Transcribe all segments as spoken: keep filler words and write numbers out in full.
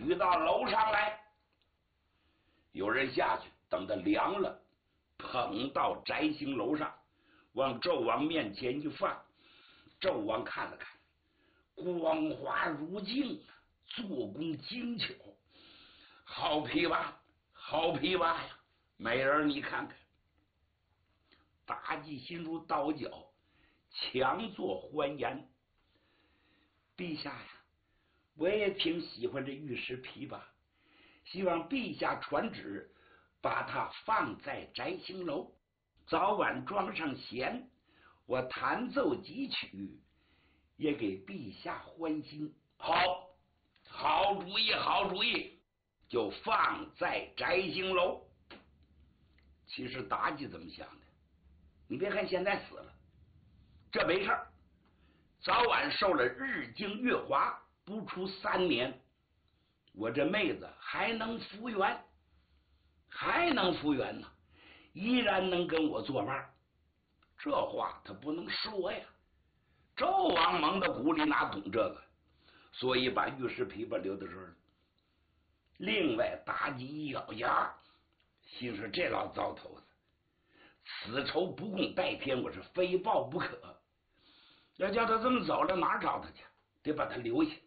举到楼上来。有人下去，等它凉了，捧到摘星楼上，往纣王面前一放。纣王看了看，光滑如镜，做工精巧，好琵琶，好琵琶呀！美人，你看看。妲己心如刀绞，强作欢颜。陛下呀，我也挺喜欢这玉石琵琶，希望陛下传旨，把它放在摘星楼，早晚装上弦，我弹奏几曲，也给陛下欢心。好，好主意，好主意，就放在摘星楼。其实妲己怎么想的？你别看现在死了，这没事儿，早晚受了日精月华，不出三年，我这妹子还能复原，还能复原呢，依然能跟我作伴。这话他不能说呀。纣王蒙的鼓里哪懂这个，所以把玉石琵琶留在这儿。另外，妲己一咬牙，心说这老糟头子，此仇不共戴天，我是非报不可。要叫他这么走了，哪找他去？得把他留下。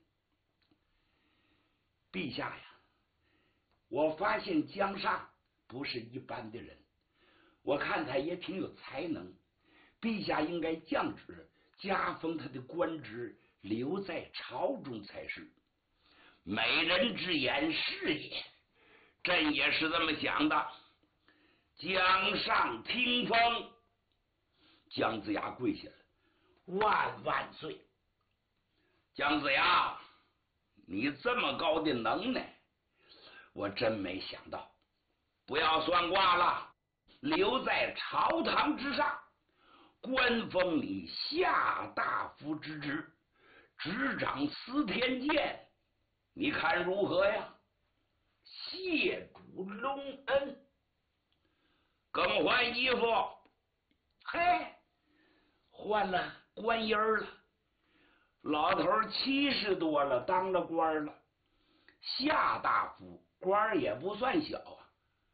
陛下呀，我发现姜尚不是一般的人，我看他也挺有才能，陛下应该降旨加封他的官职，留在朝中才是。美人之言是也，朕也是这么想的。姜尚听封。姜子牙跪下了，万万岁！姜子牙，你这么高的能耐，我真没想到。不要算卦了，留在朝堂之上，官封你下大夫之职，执掌司天监，你看如何呀？谢主隆恩。更换衣服，嘿，换了官衣了。老头七十多了，当了官了，夏大夫，官也不算小啊。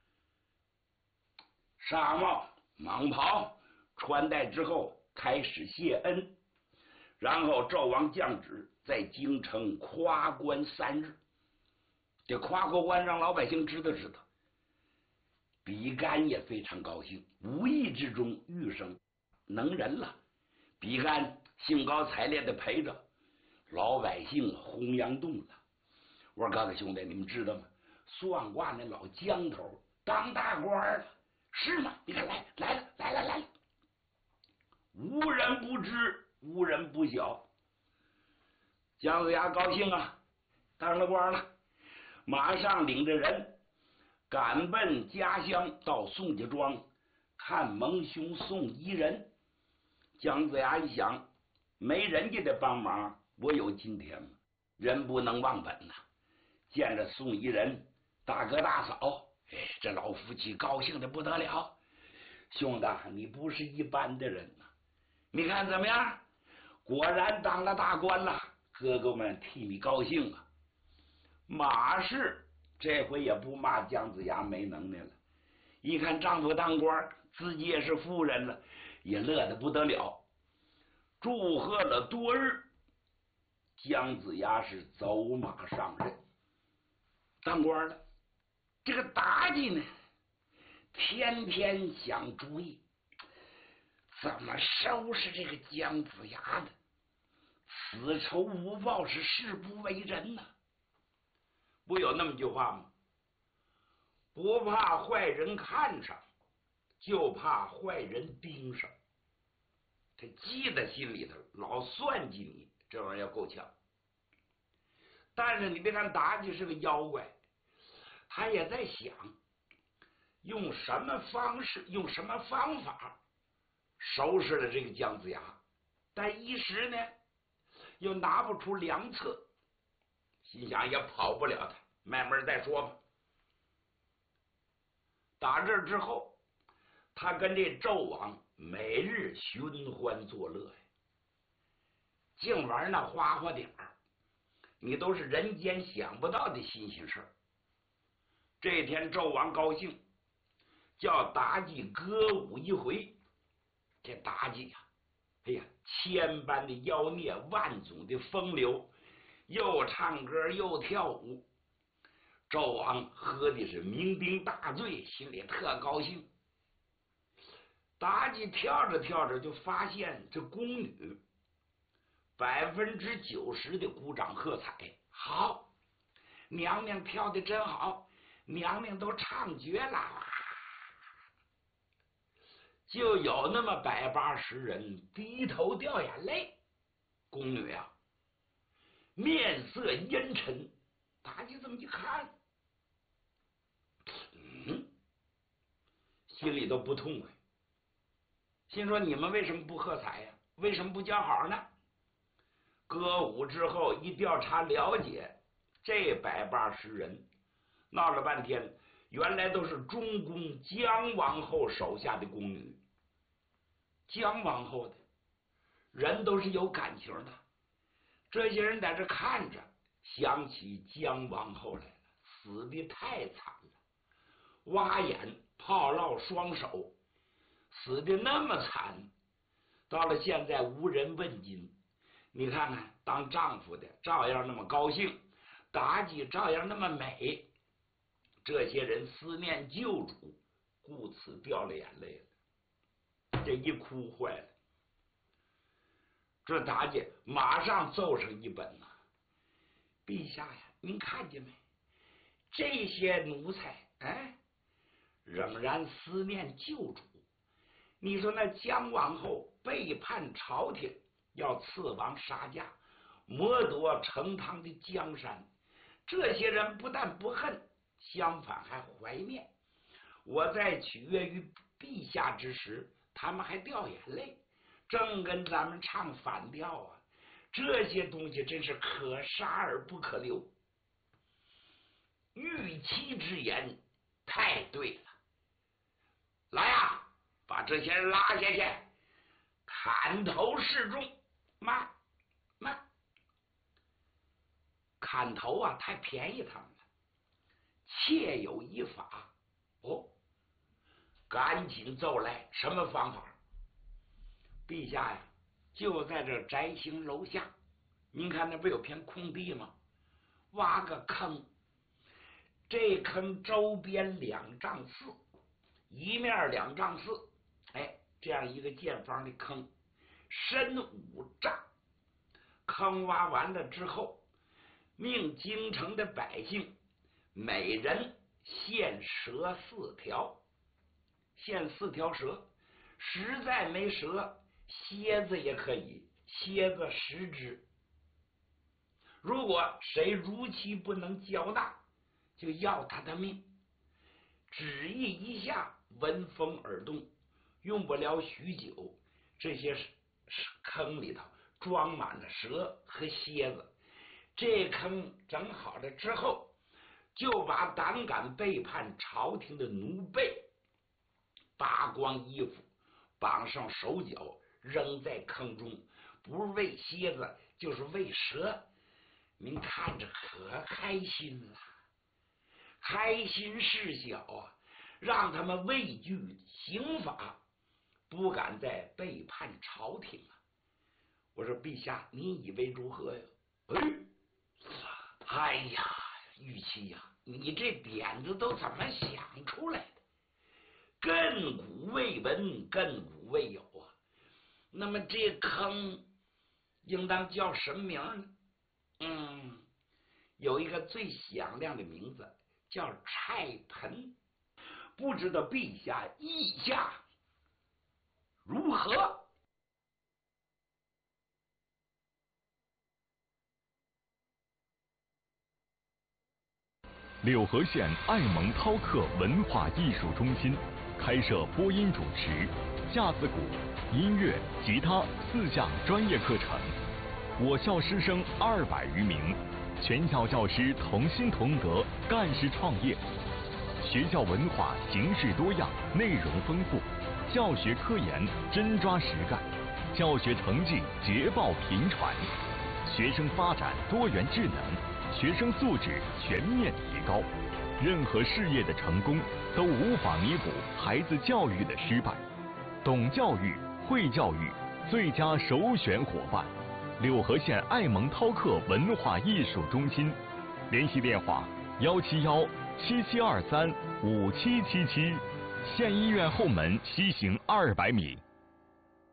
纱帽、蟒袍穿戴之后，开始谢恩。然后纣王降旨，在京城夸官三日，得夸过官，让老百姓知道知道。比干也非常高兴，无意之中遇上能人了。比干兴高采烈的陪着老百姓洪阳洞了。我说哥哥兄弟，你们知道吗？算卦那老姜头当大官了，是吗？你看来来了来了来了，无人不知，无人不晓。姜子牙高兴啊，当了官了，马上领着人赶奔家乡，到宋家庄看蒙兄宋夷人。姜子牙一想，没人家的帮忙，我有今天吗？人不能忘本呐、啊！见着宋夷人大哥大嫂，哎，这老夫妻高兴的不得了。兄弟，你不是一般的人呐、啊！你看怎么样？果然当了大官了，哥哥们替你高兴啊！马氏这回也不骂姜子牙没能耐了，一看丈夫当官，自己也是夫人了，也乐得不得了，祝贺了多日。姜子牙是走马上任，当官了。这个妲己呢，天天想主意，怎么收拾这个姜子牙的？此仇无报，是誓不为人呐、啊。不有那么句话吗？不怕坏人看上，就怕坏人盯上。他记在心里头，老算计你，这玩意儿要够呛。但是你别看妲己是个妖怪，他也在想用什么方式，用什么方法收拾了这个姜子牙，但一时呢又拿不出良策，心想也跑不了他，慢慢再说吧。打这之后，他跟这纣王每日寻欢作乐呀，净玩那花花点儿， 你都是人间想不到的新鲜事儿。这天纣王高兴，叫妲己歌舞一回。这妲己呀、啊，哎呀，千般的妖孽，万种的风流，又唱歌又跳舞。纣王喝的是酩酊大醉，心里特高兴。妲己跳着跳着就发现这宫女百分之九十的鼓掌喝彩，好，娘娘跳的真好，娘娘都唱绝了。就有那么百八十人低头掉眼泪。宫女啊，面色阴沉。妲己这么一看，嗯，心里都不痛快，心说你们为什么不喝彩呀？为什么不叫好呢？歌舞之后一调查了解，这百八十人闹了半天，原来都是中宫姜王后手下的宫女。姜王后的人都是有感情的，这些人在这看着，想起姜王后来了，死的太惨了，挖眼炮烙双手，死的那么惨，到了现在无人问津。你看看，当丈夫的照样那么高兴，妲己照样那么美，这些人思念旧主，故此掉了眼泪了。这一哭坏了，这妲己马上奏上一本呐、啊，陛下呀，您看见没？这些奴才哎，仍然思念旧主。你说那姜王后背叛朝廷，要刺王杀驾，谋夺成汤的江山，这些人不但不恨，相反还怀念。我在取悦于陛下之时，他们还掉眼泪，正跟咱们唱反调啊！这些东西真是可杀而不可留。玉妻之言太对了，来啊，把这些人拉下去，砍头示众。慢慢，砍头啊，太便宜他们了。妾有一法哦，赶紧奏来，什么方法？陛下呀，就在这宅行楼下，您看那不有片空地吗？挖个坑，这坑周边两丈四，一面两丈四，哎，这样一个见方的坑，深五丈。坑挖完了之后，命京城的百姓每人献蛇四条，献四条蛇，实在没蛇，蝎子也可以，蝎子十只。如果谁如期不能交纳，就要他的命。旨意一下，闻风而动，用不了许久，这些坑里头装满了蛇和蝎子。这坑整好了之后，就把胆敢背叛朝廷的奴婢扒光衣服，绑上手脚，扔在坑中，不是喂蝎子就是喂蛇。您看着可开心了，开心事小啊，让他们畏惧刑罚，不敢再背叛朝廷啊！我说陛下，你以为如何呀？哎，哎呀，玉妻呀，你这点子都怎么想出来的？亘古未闻，亘古未有啊！那么这坑应当叫什么名呢？嗯，有一个最响亮的名字，叫菜盆。不知道陛下意下如何？ 柳河县爱蒙饕客文化艺术中心开设播音主持、架子鼓、音乐、吉他四项专业课程。我校师生二百余名，全校教师同心同德，干事创业。学校文化形式多样，内容丰富，教学科研真抓实干，教学成绩捷报频传。 学生发展多元智能，学生素质全面提高。任何事业的成功都无法弥补孩子教育的失败。懂教育、会教育，最佳首选伙伴。柳河县爱蒙饕客文化艺术中心，联系电话：幺七幺七七二三五七七七，县医院后门西行二百米。